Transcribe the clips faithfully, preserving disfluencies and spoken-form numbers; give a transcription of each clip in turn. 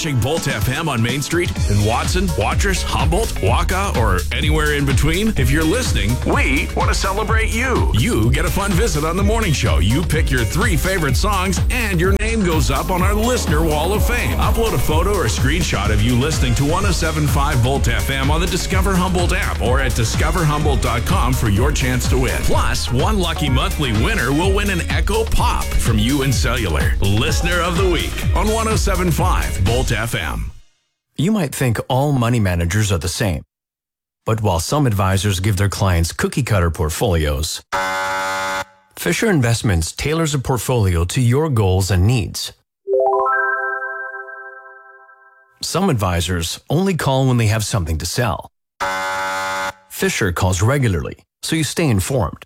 watching Bolt F M on Main Street in Watson, Watrous, Humboldt, Waka, or anywhere in between? If you're listening, we want to celebrate you. You get a fun visit on the morning show. You pick your three favorite songs, and your name goes up on our Listener Wall of Fame. Upload a photo or screenshot of you listening to one oh seven point five Volt F M on the Discover Humboldt app or at discover humboldt dot com for your chance to win. Plus, one lucky monthly winner will win an Echo Pop from U N Cellular. Listener of the Week on one oh seven point five Volt F M. You might think all money managers are the same. But while some advisors give their clients cookie-cutter portfolios, Fisher Investments tailors a portfolio to your goals and needs. Some advisors only call when they have something to sell. Fisher calls regularly, so you stay informed.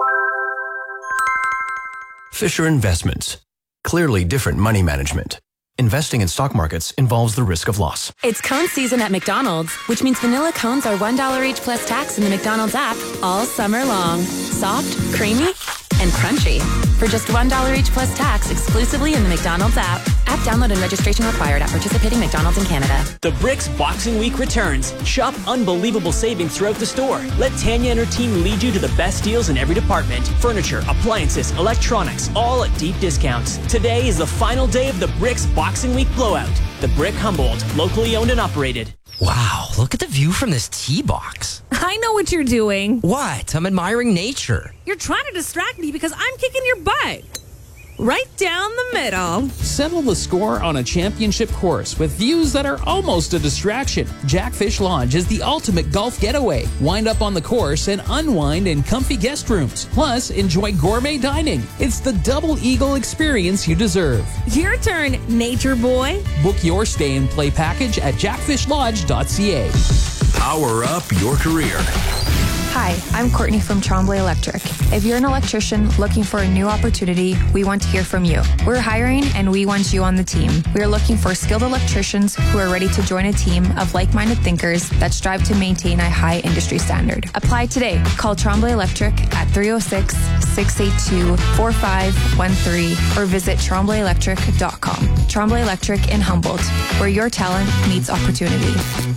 Fisher Investments. Clearly different money management. Investing in stock markets involves the risk of loss. It's cone season at McDonald's, which means vanilla cones are one dollar each plus tax in the McDonald's app all summer long. Soft, creamy, and crunchy. For just one dollar each plus tax exclusively in the McDonald's app. App download and registration required at participating McDonald's in Canada. The Bricks Boxing Week returns. Shop unbelievable savings throughout the store. Let Tanya and her team lead you to the best deals in every department. Furniture, appliances, electronics, all at deep discounts. Today is the final day of the Bricks Boxing Week blowout. The Brick Humboldt, locally owned and operated. Wow, look at the view from this tee box. I know what you're doing. What? I'm admiring nature. You're trying to distract me because I'm kicking your butt. Right down the middle. Settle the score on a championship course with views that are almost a distraction. Jackfish Lodge is the ultimate golf getaway. Wind up on the course and unwind in comfy guest rooms. Plus, enjoy gourmet dining. It's the double eagle experience you deserve. Your turn, nature boy. Book your stay and play package at jackfish lodge dot c a. Power up your career. Hi, I'm Courtney from Trombley Electric. If you're an electrician looking for a new opportunity, we want to hear from you. We're hiring and we want you on the team. We are looking for skilled electricians who are ready to join a team of like-minded thinkers that strive to maintain a high industry standard. Apply today. Call Trombley Electric at three oh six, six eight two, four five one three or visit trombley electric dot com. Trombley Electric in Humboldt, where your talent meets opportunity.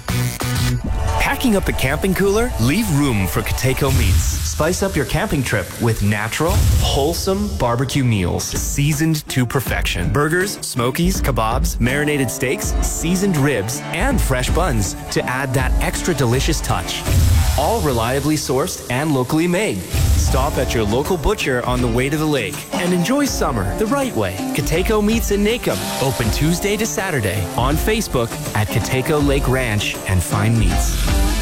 Packing up a camping cooler? Leave room for Kateco Meats. Spice up your camping trip with natural, wholesome barbecue meals, seasoned to perfection. Burgers, smokies, kebabs, marinated steaks, seasoned ribs, and fresh buns to add that extra delicious touch. All reliably sourced and locally made. Stop at your local butcher on the way to the lake and enjoy summer the right way. Kateco Meats in Nacum. Open Tuesday to Saturday on Facebook at Kateco Lake Ranch and Fine Meats.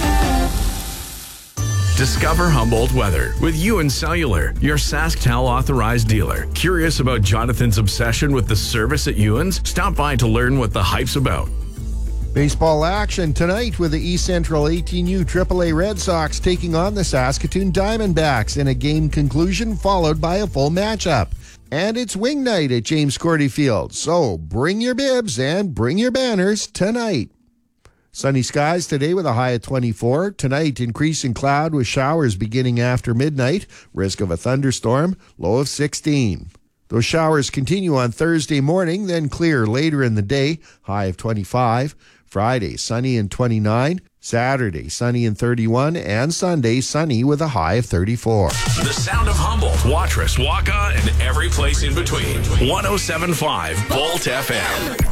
Discover Humboldt weather with U N Cellular, your SaskTel authorized dealer. Curious about Jonathan's obsession with the service at Ewan's? Stop by to learn what the hype's about. Baseball action tonight with the East Central eighteen U triple A Red Sox taking on the Saskatoon Diamondbacks in a game conclusion followed by a full matchup. And it's wing night at James Cordy Field, so bring your bibs and bring your banners tonight. Sunny skies today with a high of twenty-four. Tonight, increasing cloud with showers beginning after midnight. Risk of a thunderstorm, low of sixteen. Those showers continue on Thursday morning, then clear later in the day, high of twenty-five. Friday, sunny and twenty-nine. Saturday, sunny and thirty-one. And Sunday, sunny with a high of thirty-four. The sound of Humboldt, Watrous, Waka, and every place in between. one oh seven point five Volt F M.